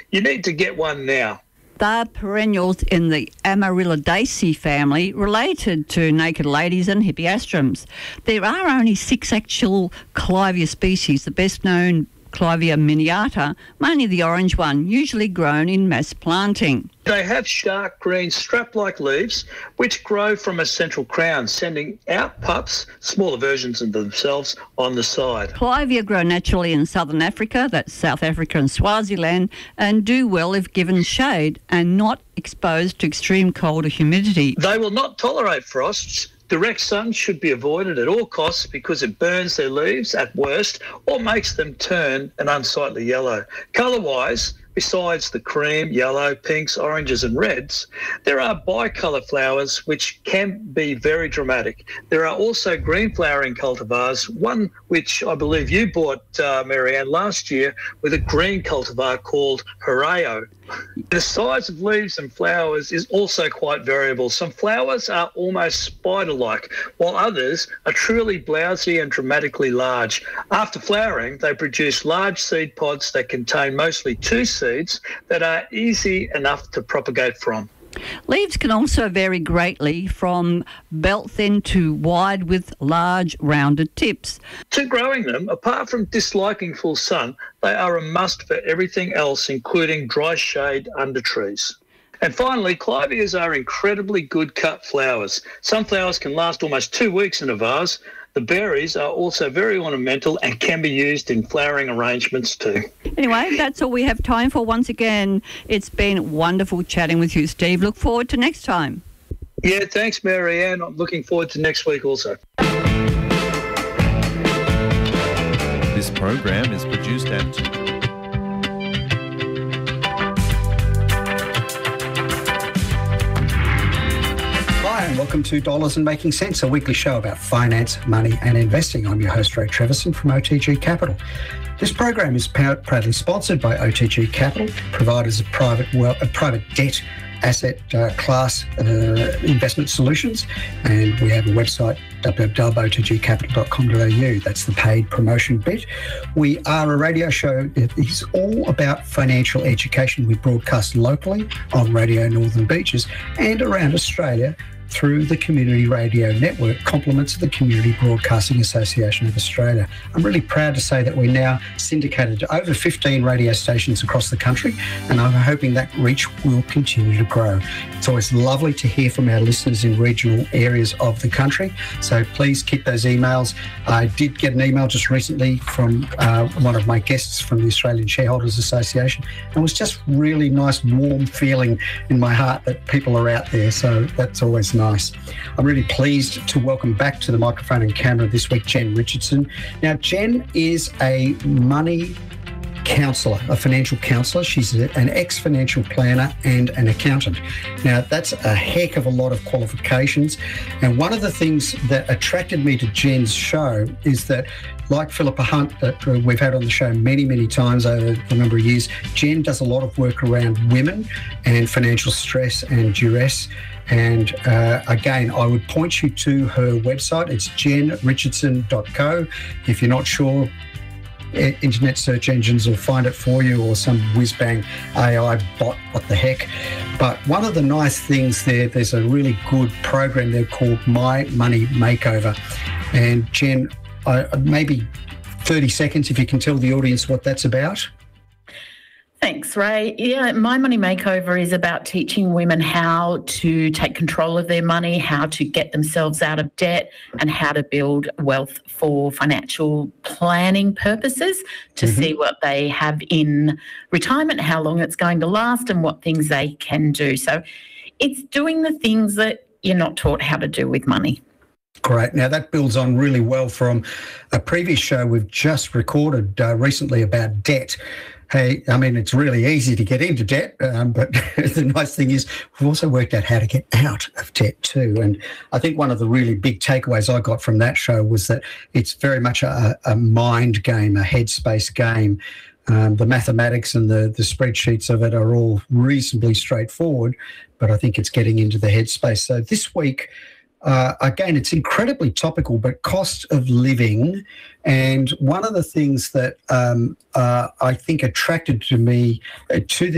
You need to get one now. They're perennials in the Amaryllidaceae family, related to naked ladies and hippeastrums. There are only 6 actual Clivia species, the best known Clivia miniata, mainly the orange one, usually grown in mass planting. They have dark green strap-like leaves which grow from a central crown, sending out pups, smaller versions of themselves, on the side. Clivia grow naturally in southern Africa, that's South Africa and Swaziland, and do well if given shade and not exposed to extreme cold or humidity. They will not tolerate frosts. Direct sun should be avoided at all costs because it burns their leaves at worst or makes them turn an unsightly yellow. Colour-wise, besides the cream, yellow, pinks, oranges and reds, there are bicolour flowers which can be very dramatic. There are also green flowering cultivars, one which I believe you bought, Marianne, last year with a green cultivar called Horeo. The size of leaves and flowers is also quite variable. Some flowers are almost spider-like, while others are truly blousy and dramatically large. After flowering, they produce large seed pods that contain mostly 2 seeds that are easy enough to propagate from. Leaves can also vary greatly from belt thin to wide with large rounded tips. To growing them, apart from disliking full sun, they are a must for everything else, including dry shade under trees. And finally, Clivias are incredibly good cut flowers. Some flowers can last almost 2 weeks in a vase. The berries are also very ornamental and can be used in flowering arrangements too. Anyway, that's all we have time for. Once again, it's been wonderful chatting with you, Steve. Look forward to next time. Yeah, thanks, Marianne. I'm looking forward to next week also. This program is produced at... Hi and welcome to Dollars and Making Sense, a weekly show about finance, money and investing. I'm your host, Ray Treverson from OTG Capital. This program is proudly sponsored by OTG Capital, providers of private debt asset class investment solutions, and we have a website, www.otgcapital.com.au. That's the paid promotion bit. We are a radio show that is all about financial education. We broadcast locally on Radio Northern Beaches and around Australia through the Community Radio Network, compliments of the Community Broadcasting Association of Australia. I'm really proud to say that we're now syndicated to over 15 radio stations across the country, and I'm hoping that reach will continue to grow. It's always lovely to hear from our listeners in regional areas of the country, so please keep those emails. I did get an email just recently from one of my guests from the Australian Shareholders Association, and it was just really nice, warm feeling in my heart that people are out there, so that's always nice. I'm really pleased to welcome back to the microphone and camera this week Jen Richardson. Now, Jen is a money counsellor, a financial counsellor. She's an ex-financial planner and an accountant. Now, that's a heck of a lot of qualifications. And one of the things that attracted me to Jen's show is that, like Philippa Hunt, that we've had on the show many, many times over a number of years, Jen does a lot of work around women and financial stress and duress. And again, I would point you to her website. It's jenrichardson.co. If you're not sure, internet search engines will find it for you, or some whiz-bang AI bot, what the heck. But one of the nice things there's a really good program there called My Money Makeover. And Jen, maybe 30 seconds if you can tell the audience what that's about. Thanks, Ray. Yeah, My Money Makeover is about teaching women how to take control of their money, how to get themselves out of debt, and how to build wealth for financial planning purposes, to see what they have in retirement, how long it's going to last, and what things they can do. So it's doing the things that you're not taught how to do with money. Great. Now, that builds on really well from a previous show we've just recorded recently about debt. Hey, I mean, it's really easy to get into debt, but the nice thing is we've also worked out how to get out of debt too. And I think one of the really big takeaways I got from that show was that it's very much a mind game, a headspace game. The mathematics and the spreadsheets of it are all reasonably straightforward, but I think it's getting into the headspace. So this week, again, it's incredibly topical, but cost of living. And one of the things that I think attracted me to